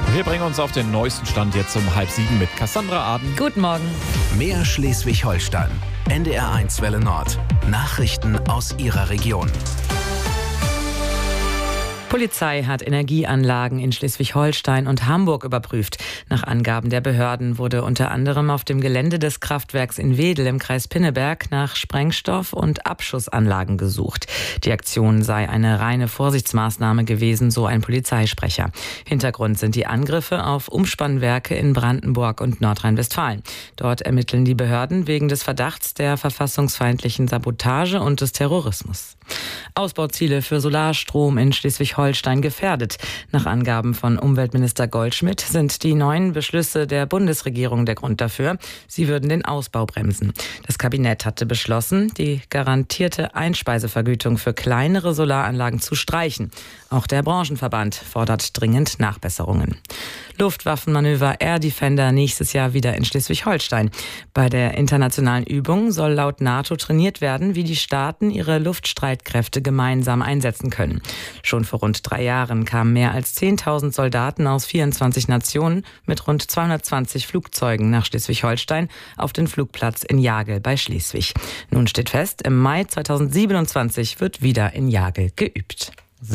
Wir bringen uns auf den neuesten Stand jetzt um 6:30 mit Cassandra Aden. Guten Morgen. Mehr Schleswig-Holstein. NDR1 Welle Nord. Nachrichten aus Ihrer Region. Polizei hat Energieanlagen in Schleswig-Holstein und Hamburg überprüft. Nach Angaben der Behörden wurde unter anderem auf dem Gelände des Kraftwerks in Wedel im Kreis Pinneberg nach Sprengstoff- und Abschussanlagen gesucht. Die Aktion sei eine reine Vorsichtsmaßnahme gewesen, so ein Polizeisprecher. Hintergrund sind die Angriffe auf Umspannwerke in Brandenburg und Nordrhein-Westfalen. Dort ermitteln die Behörden wegen des Verdachts der verfassungsfeindlichen Sabotage und des Terrorismus. Ausbauziele für Solarstrom in Schleswig-Holstein gefährdet. Nach Angaben von Umweltminister Goldschmidt sind die neuen Beschlüsse der Bundesregierung der Grund dafür. Sie würden den Ausbau bremsen. Das Kabinett hatte beschlossen, die garantierte Einspeisevergütung für kleinere Solaranlagen zu streichen. Auch der Branchenverband fordert dringend Nachbesserungen. Luftwaffenmanöver Air Defender nächstes Jahr wieder in Schleswig-Holstein. Bei der internationalen Übung soll laut NATO trainiert werden, wie die Staaten ihre Luftstreitkräfte gemeinsam einsetzen können. Schon vor rund 3 Jahren kamen mehr als 10.000 Soldaten aus 24 Nationen mit rund 220 Flugzeugen nach Schleswig-Holstein auf den Flugplatz in Jagel bei Schleswig. Nun steht fest, im Mai 2027 wird wieder in Jagel geübt.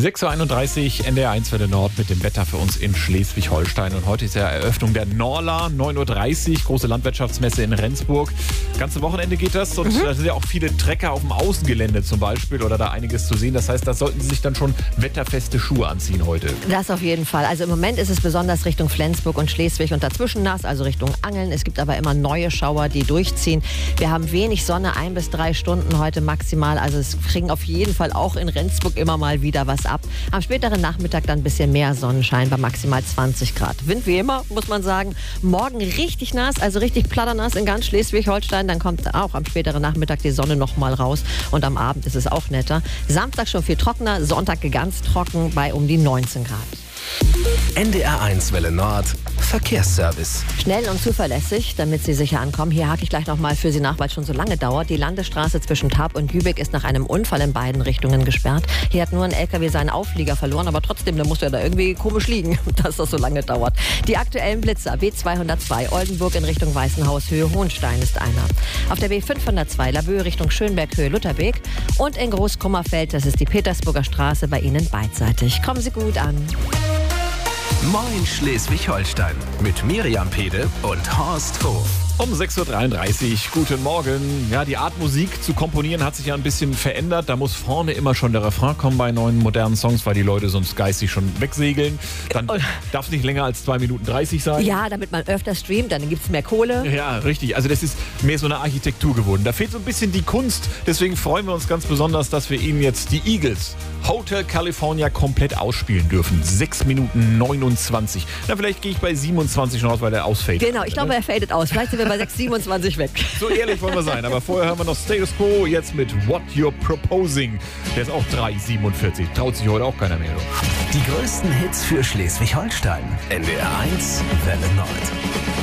6:31 Uhr, NDR1 Welle Nord mit dem Wetter für uns in Schleswig-Holstein. Und heute ist ja Eröffnung der Norla, 9:30 Uhr, große Landwirtschaftsmesse in Rendsburg. Ganze Wochenende geht das und da sind ja auch viele Trecker auf dem Außengelände zum Beispiel oder da einiges zu sehen. Das heißt, da sollten Sie sich dann schon wetterfeste Schuhe anziehen heute. Das auf jeden Fall. Also im Moment ist es besonders Richtung Flensburg und Schleswig und dazwischen nass, also Richtung Angeln. Es gibt aber immer neue Schauer, die durchziehen. Wir haben wenig Sonne, 1 bis 3 Stunden heute maximal. Also es kriegen auf jeden Fall auch in Rendsburg immer mal wieder was ab. Am späteren Nachmittag dann ein bisschen mehr Sonnenschein bei maximal 20 Grad. Wind wie immer, muss man sagen. Morgen richtig nass, also richtig platternass in ganz Schleswig-Holstein. Dann kommt auch am späteren Nachmittag die Sonne noch mal raus und am Abend ist es auch netter. Samstag schon viel trockener, Sonntag ganz trocken bei um die 19 Grad. NDR1 Welle Nord. Verkehrsservice. Schnell und zuverlässig, damit Sie sicher ankommen. Hier hake ich gleich noch mal für Sie nach, weil es schon so lange dauert. Die Landesstraße zwischen Tarp und Lübeck ist nach einem Unfall in beiden Richtungen gesperrt. Hier hat nur ein LKW seinen Auflieger verloren, aber trotzdem, der muss ja da irgendwie komisch liegen, dass das so lange dauert. Die aktuellen Blitzer, B202 Oldenburg in Richtung Weißenhaus, Höhe Hohenstein ist einer. Auf der B502 Laboe Richtung Schönberg, Höhe Lutherbeek. Und in Großkummerfeld, das ist die Petersburger Straße, bei Ihnen beidseitig. Kommen Sie gut an. Moin Schleswig-Holstein mit Miriam Pede und Horst Hof. Um 6:33 Uhr, guten Morgen. Ja, die Art Musik zu komponieren hat sich ja ein bisschen verändert. Da muss vorne immer schon der Refrain kommen bei neuen modernen Songs, weil die Leute sonst geistig schon wegsegeln. Dann darf es nicht länger als 2:30 sein. Ja, damit man öfter streamt, dann gibt es mehr Kohle. Ja, richtig. Also das ist mehr so eine Architektur geworden. Da fehlt so ein bisschen die Kunst. Deswegen freuen wir uns ganz besonders, dass wir Ihnen jetzt die Eagles Hotel California komplett ausspielen dürfen. 6:29. Na, vielleicht gehe ich bei 27 schon aus, weil der ausfällt. Genau, ich glaube, er fadet aus. Vielleicht sind wir bei 6:27 weg. So ehrlich wollen wir sein. Aber vorher hören wir noch Status Quo, jetzt mit What You're Proposing. Der ist auch 3:47. Traut sich heute auch keiner mehr. Die größten Hits für Schleswig-Holstein. NDR1 Welle Nord.